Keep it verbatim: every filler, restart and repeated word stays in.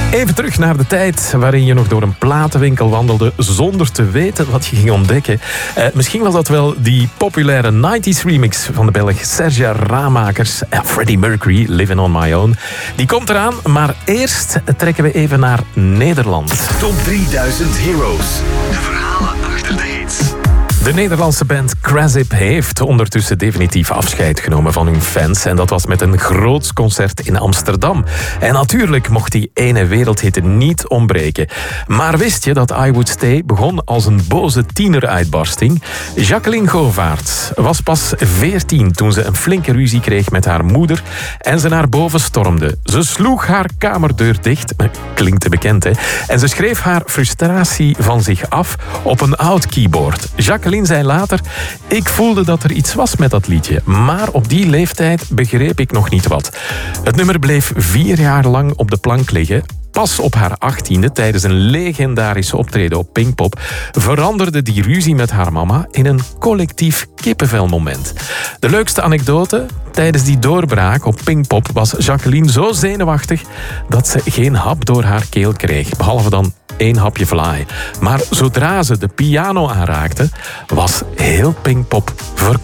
Even terug naar de tijd waarin je nog door een platenwinkel wandelde zonder te weten wat je ging ontdekken. Uh, misschien was dat wel die populaire nineties remix van de Belg Serge Ramakers. Uh, Freddie Mercury, Living on My Own. Die komt eraan, maar eerst trekken we even naar Nederland. Top drieduizend Heroes. De verhalen achter de hits. De Nederlandse band Krasip heeft ondertussen definitief afscheid genomen van hun fans. En dat was met een groots concert in Amsterdam. En natuurlijk mocht die ene wereldhit niet ontbreken. Maar wist je dat I Would Stay begon als een boze tieneruitbarsting? Jacqueline Govaert was pas veertien toen ze een flinke ruzie kreeg met haar moeder en ze naar boven stormde. Ze sloeg haar kamerdeur dicht, klinkt te bekend hè, en ze schreef haar frustratie van zich af op een oud keyboard. Jacqueline zei later: ik voelde dat er iets was met dat liedje, maar op die leeftijd begreep ik nog niet wat. Het nummer bleef vier jaar lang op de plank liggen. Pas op haar achttiende, tijdens een legendarische optreden op Pinkpop, veranderde die ruzie met haar mama in een collectief kippenvelmoment. De leukste anekdote: tijdens die doorbraak op Pinkpop was Jacqueline zo zenuwachtig dat ze geen hap door haar keel kreeg, behalve dan één hapje vlaai. Maar zodra ze de piano aanraakte, was heel Pinkpop verkocht.